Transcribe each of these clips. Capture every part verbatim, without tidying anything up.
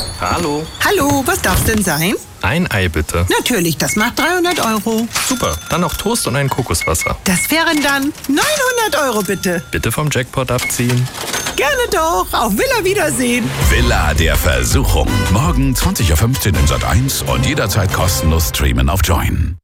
Hallo. Hallo, was darf's denn sein? Ein Ei bitte. Natürlich, das macht dreihundert Euro. Super, dann noch Toast und ein Kokoswasser. Das wären dann neunhundert Euro bitte. Bitte vom Jackpot abziehen. Gerne doch, auf Villa Wiedersehen. Villa der Versuchung. Morgen zwanzig Uhr fünfzehn in Sat eins und jederzeit kostenlos streamen auf Join.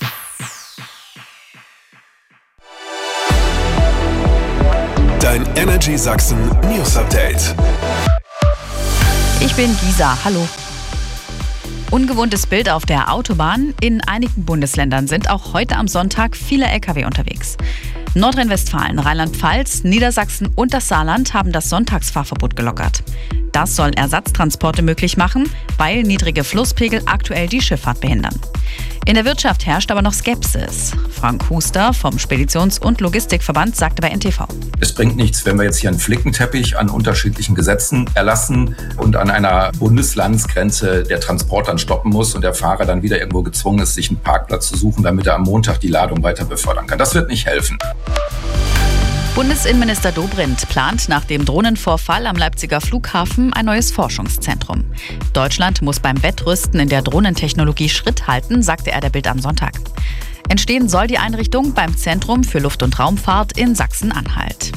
Dein Energy Sachsen News Update. Ich bin Gisa, hallo. Ungewohntes Bild auf der Autobahn. In einigen Bundesländern sind auch heute am Sonntag viele L K W unterwegs. Nordrhein-Westfalen, Rheinland-Pfalz, Niedersachsen und das Saarland haben das Sonntagsfahrverbot gelockert. Das soll Ersatztransporte möglich machen, weil niedrige Flusspegel aktuell die Schifffahrt behindern. In der Wirtschaft herrscht aber noch Skepsis. Frank Huster vom Speditions- und Logistikverband sagte bei N T V. Es bringt nichts, wenn wir jetzt hier einen Flickenteppich an unterschiedlichen Gesetzen erlassen und an einer Bundeslandsgrenze der Transport dann stoppen muss und der Fahrer dann wieder irgendwo gezwungen ist, sich einen Parkplatz zu suchen, damit er am Montag die Ladung weiter befördern kann. Das wird nicht helfen. Bundesinnenminister Dobrindt plant nach dem Drohnenvorfall am Leipziger Flughafen ein neues Forschungszentrum. Deutschland muss beim Wettrüsten in der Drohnentechnologie Schritt halten, sagte er der Bild am Sonntag. Entstehen soll die Einrichtung beim Zentrum für Luft- und Raumfahrt in Sachsen-Anhalt.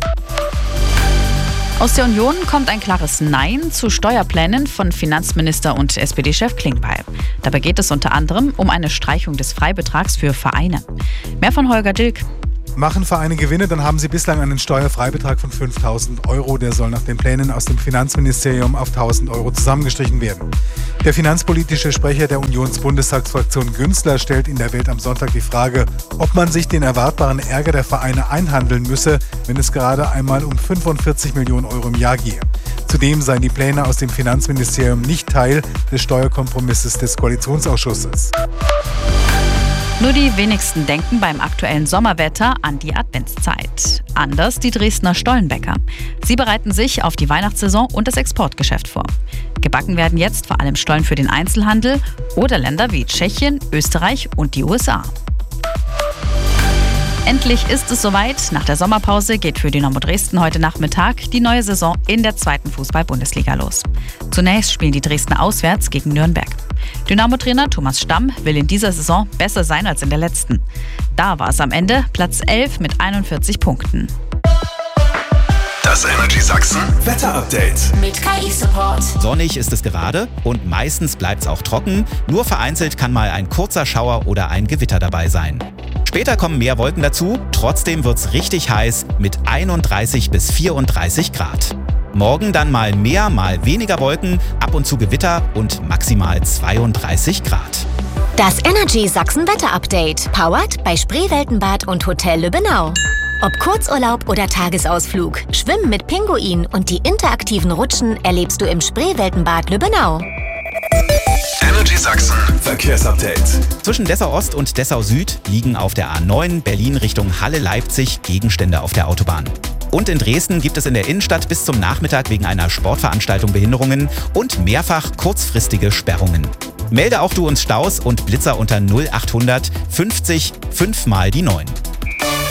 Aus der Union kommt ein klares Nein zu Steuerplänen von Finanzminister und S P D-Chef Klingbeil. Dabei geht es unter anderem um eine Streichung des Freibetrags für Vereine. Mehr von Holger Dilk. Machen Vereine Gewinne, dann haben sie bislang einen Steuerfreibetrag von fünftausend Euro. Der soll nach den Plänen aus dem Finanzministerium auf tausend Euro zusammengestrichen werden. Der finanzpolitische Sprecher der Unionsbundestagsfraktion Günzler stellt in der Welt am Sonntag die Frage, ob man sich den erwartbaren Ärger der Vereine einhandeln müsse, wenn es gerade einmal um fünfundvierzig Millionen Euro im Jahr gehe. Zudem seien die Pläne aus dem Finanzministerium nicht Teil des Steuerkompromisses des Koalitionsausschusses. Nur die wenigsten denken beim aktuellen Sommerwetter an die Adventszeit. Anders die Dresdner Stollenbäcker. Sie bereiten sich auf die Weihnachtssaison und das Exportgeschäft vor. Gebacken werden jetzt vor allem Stollen für den Einzelhandel oder Länder wie Tschechien, Österreich und die U S A. Endlich ist es soweit. Nach der Sommerpause geht für Dynamo Dresden heute Nachmittag die neue Saison in der zweiten Fußball-Bundesliga los. Zunächst spielen die Dresdner auswärts gegen Nürnberg. Dynamo-Trainer Thomas Stamm will in dieser Saison besser sein als in der letzten. Da war es am Ende Platz elf mit einundvierzig Punkten. Das Energy Sachsen Wetter Update mit K I-Support. Sonnig ist es gerade und meistens bleibt es auch trocken. Nur vereinzelt kann mal ein kurzer Schauer oder ein Gewitter dabei sein. Später kommen mehr Wolken dazu, trotzdem wird es richtig heiß mit einunddreißig bis vierunddreißig Grad. Morgen dann mal mehr, mal weniger Wolken, ab und zu Gewitter und maximal zweiunddreißig Grad. Das Energy Sachsen Wetter Update, powered bei Spreeweltenbad und Hotel Lübbenau. Ob Kurzurlaub oder Tagesausflug, Schwimmen mit Pinguin und die interaktiven Rutschen erlebst du im Spreeweltenbad Lübbenau. Energy Sachsen Verkehrsupdate. Zwischen Dessau Ost und Dessau Süd liegen auf der A neun Berlin Richtung Halle-Leipzig Gegenstände auf der Autobahn. Und in Dresden gibt es in der Innenstadt bis zum Nachmittag wegen einer Sportveranstaltung Behinderungen und mehrfach kurzfristige Sperrungen. Melde auch du uns Staus und Blitzer unter null achthundert fünfzig fünf mal die neun.